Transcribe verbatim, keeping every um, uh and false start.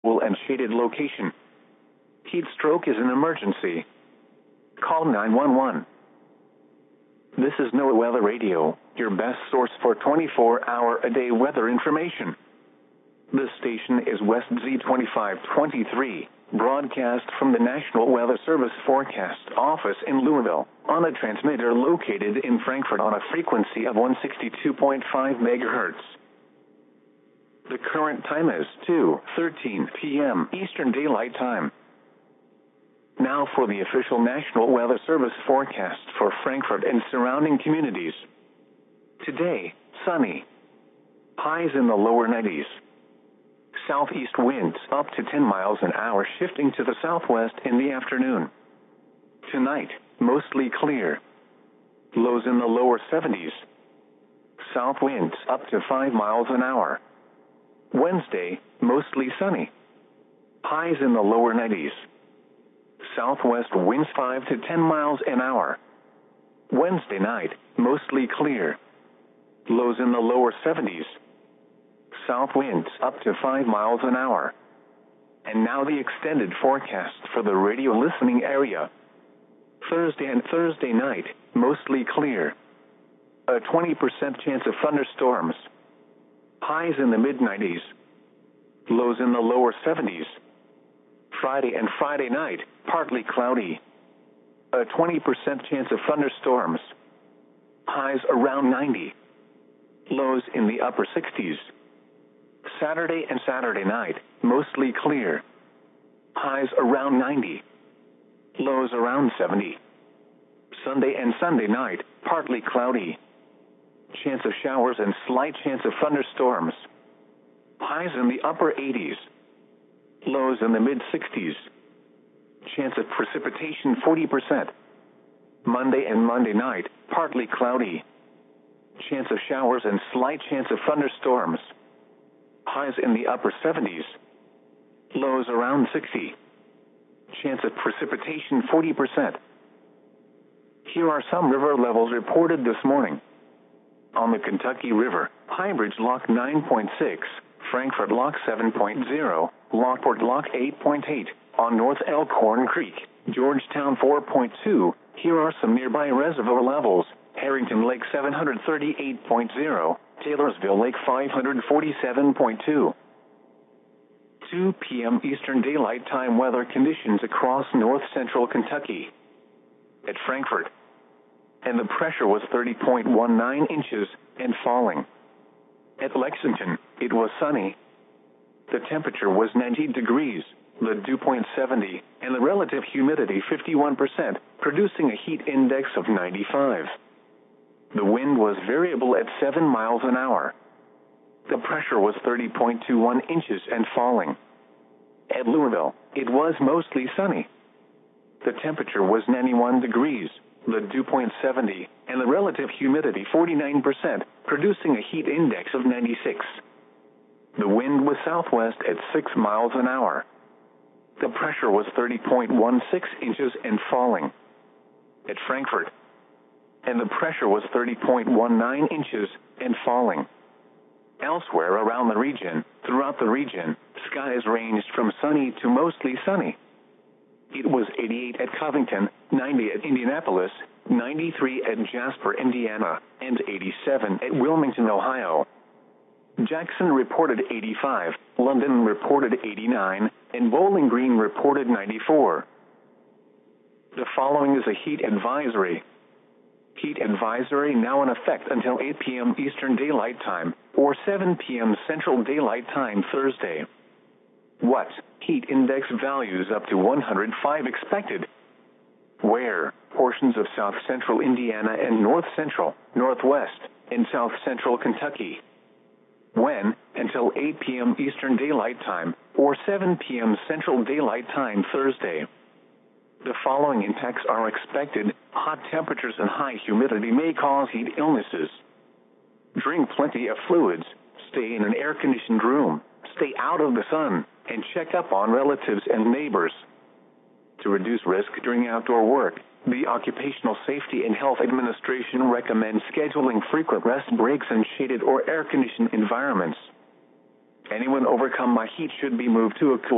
and shaded location. Heat stroke is an emergency. Call nine one one. This is NOAA Weather Radio, your best source for twenty-four hour a day weather information. This station is West Z twenty-five twenty-three, broadcast from the National Weather Service Forecast Office in Louisville, on a transmitter located in Frankfort on a frequency of one sixty-two point five megahertz. The current time is two thirteen p m Eastern Daylight Time. Now for the official National Weather Service forecast for Frankfort and surrounding communities. Today, sunny. Highs in the lower nineties. Southeast winds up to ten miles an hour, shifting to the southwest in the afternoon. Tonight, mostly clear. Lows in the lower seventies. South winds up to five miles an hour. Wednesday, mostly sunny. Highs in the lower nineties. Southwest winds five to ten miles an hour. Wednesday night, mostly clear. Lows in the lower seventies. South winds up to five miles an hour. And now the extended forecast for the radio listening area. Thursday and Thursday night, mostly clear. A twenty percent chance of thunderstorms. Highs in the mid nineties. Lows in the lower seventies. Friday and Friday night, partly cloudy. A twenty percent chance of thunderstorms. Highs around ninety. Lows in the upper sixties. Saturday and Saturday night, mostly clear. Highs around ninety. Lows around seventy. Sunday and Sunday night, partly cloudy. Chance of showers and slight chance of thunderstorms. Highs in the upper eighties. Lows in the mid sixties. Chance of precipitation forty percent. Monday and Monday night, partly cloudy. Chance of showers and slight chance of thunderstorms. Highs in the upper seventies. Lows around sixty. Chance of precipitation forty percent. Here are some river levels reported this morning. On the Kentucky River, Highbridge Lock nine point six, Frankfort Lock seven point zero, Lockport Lock eight point eight, on North Elkhorn Creek, Georgetown four point two. Here are some nearby reservoir levels. Harrington Lake seven hundred thirty-eight point zero, Taylorsville Lake five hundred forty-seven point two. two p m Eastern Daylight Time weather conditions across north central Kentucky. At Frankfort, and the pressure was thirty point one nine inches and falling. At Lexington, it was sunny. The temperature was ninety degrees, the dew point seventy, and the relative humidity fifty-one percent, producing a heat index of ninety-five. The wind was variable at seven miles an hour. The pressure was thirty point two one inches and falling. At Louisville, it was mostly sunny. The temperature was ninety-one degrees, the dew point seventy, and the relative humidity forty-nine percent, producing a heat index of ninety-six. The wind was southwest at six miles an hour. The pressure was thirty point one six inches and falling. At Frankfort, and the pressure was thirty point one nine inches and falling. Elsewhere around the region, throughout the region, skies ranged from sunny to mostly sunny. It was eighty-eight at Covington, ninety at Indianapolis, ninety-three at Jasper, Indiana, and eighty-seven at Wilmington, Ohio. Jackson reported eighty-five, London reported eighty-nine, and Bowling Green reported ninety-four. The following is a heat advisory. Heat advisory now in effect until eight p m Eastern Daylight Time, or seven p m Central Daylight Time Thursday. What? Heat index values up to one hundred five expected. Where? Portions of south central Indiana and north central, northwest, and south central Kentucky. When? Until eight p m Eastern Daylight Time, or seven p m Central Daylight Time Thursday. The following impacts are expected. Hot temperatures and high humidity may cause heat illnesses. Drink plenty of fluids, stay in an air-conditioned room, stay out of the sun, and check up on relatives and neighbors. To reduce risk during outdoor work, the Occupational Safety and Health Administration recommends scheduling frequent rest breaks in shaded or air-conditioned environments. Anyone overcome by heat should be moved to a cool